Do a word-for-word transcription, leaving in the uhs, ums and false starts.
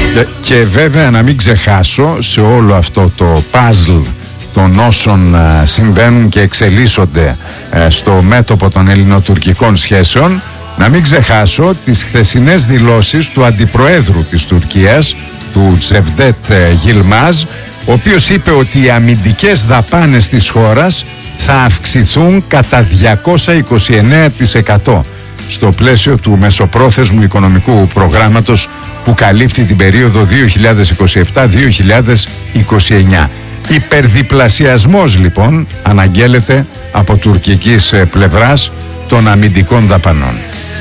Και, και βέβαια να μην ξεχάσω σε όλο αυτό το puzzle των όσων α, συμβαίνουν και εξελίσσονται α, στο μέτωπο των ελληνοτουρκικών σχέσεων, να μην ξεχάσω τις χθεσινές δηλώσεις του Αντιπροέδρου της Τουρκίας, του Τσεβδέτ Γιλμάζ, ο οποίος είπε ότι οι αμυντικές δαπάνες της χώρας θα αυξηθούν κατά διακόσια είκοσι εννέα τοις εκατό στο πλαίσιο του μεσοπρόθεσμου οικονομικού προγράμματος που καλύπτει την περίοδο δύο χιλιάδες είκοσι επτά με δύο χιλιάδες είκοσι εννέα. Υπερδιπλασιασμός λοιπόν αναγγέλλεται από τουρκικής πλευράς των αμυντικών δαπανών.